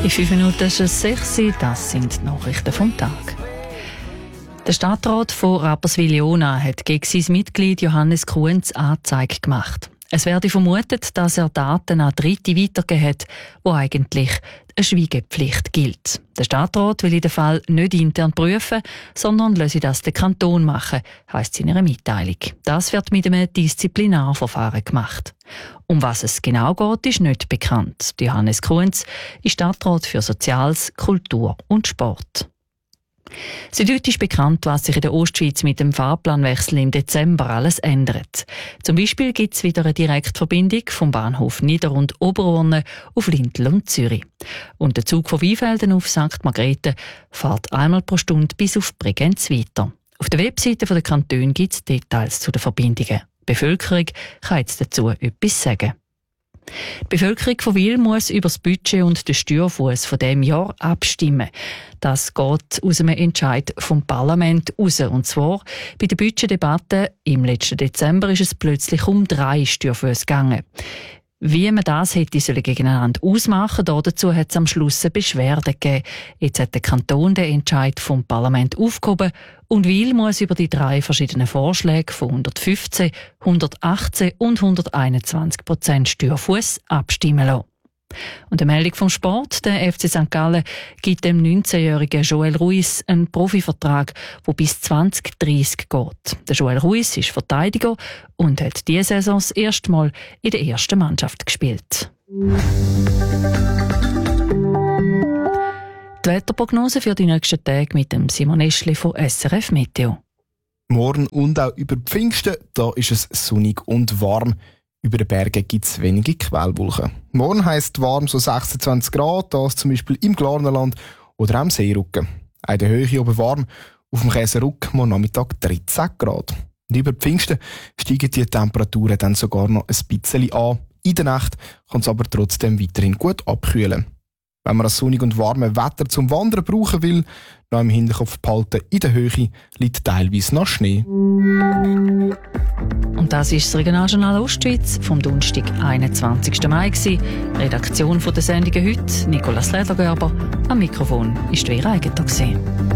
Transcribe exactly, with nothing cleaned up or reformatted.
In fünf Minuten ist es sechs Uhr, das sind die Nachrichten vom Tag. Der Stadtrat von Rapperswil-Jona hat gegen sein Mitglied Johannes Kuhns Anzeige gemacht. Es werde vermutet, dass er Daten an Dritte weitergegeben hat, wo eigentlich eine Schweigepflicht gilt. Der Stadtrat will in dem Fall nicht intern prüfen, sondern lasse das den Kanton machen, heisst in einer Mitteilung. Das wird mit einem Disziplinarverfahren gemacht. Um was es genau geht, ist nicht bekannt. Johannes Kuhns ist Stadtrat für Soziales, Kultur und Sport. Seitdem ist bekannt, was sich in der Ostschweiz mit dem Fahrplanwechsel im Dezember alles ändert. Zum Beispiel gibt es wieder eine Direktverbindung vom Bahnhof Nieder- und Oberurne auf Lintel und Zürich. Und der Zug von Weinfelden auf Sankt Margrethe fährt einmal pro Stunde bis auf Bregenz weiter. Auf der Webseite der Kantone gibt es Details zu den Verbindungen. Die Bevölkerung kann jetzt dazu etwas sagen. Die Bevölkerung von Wil muss über das Budget und den Steuerfuss von diesem Jahr abstimmen. Das geht aus einem Entscheid vom Parlament raus. Und zwar bei der Budgetdebatte im letzten Dezember ist es plötzlich um drei Steuerfüsse gegangen. Wie man das hätte sollen gegeneinander ausmachen sollen, dazu hat es am Schluss eine Beschwerde gegeben. Jetzt hat der Kanton den Entscheid vom Parlament aufgehoben und Wil muss über die drei verschiedenen Vorschläge von hundertfünfzehn, hundertachtzehn und hunderteinundzwanzig Prozent Steuerfuss abstimmen lassen. Und eine Meldung vom Sport. Der F C Sankt Gallen gibt dem neunzehnjährigen Joel Ruiz einen Profivertrag, der bis zwanzig dreißig geht. Der Joel Ruiz ist Verteidiger und hat diese Saison das erste Mal in der ersten Mannschaft gespielt. Die Wetterprognose für die nächsten Tage mit dem Simon Eschli von S R F Meteo. Morgen und auch über Pfingsten, da ist es sonnig und warm. Über den Bergen gibt es wenige Quellwolken. Morgen heisst warm so sechsundzwanzig Grad, das zum Beispiel im Glarnerland oder auch am Seerücken. In der Höhe oben warm, auf dem Käserück morgen Nachmittag dreizehn Grad. Und über Pfingsten steigen die Temperaturen dann sogar noch ein bisschen an. In der Nacht kann es aber trotzdem weiterhin gut abkühlen. Wenn man das sonnig und warme Wetter zum Wandern brauchen will, noch im Hinterkopf behalten, in der Höhe liegt teilweise noch Schnee. Und das ist das Regionaljournal Ostschweiz vom Donnerstag, einundzwanzigsten Mai. Redaktion der Sendungen heute Nicolas Ledergerber. Am Mikrofon war Vera Egeter.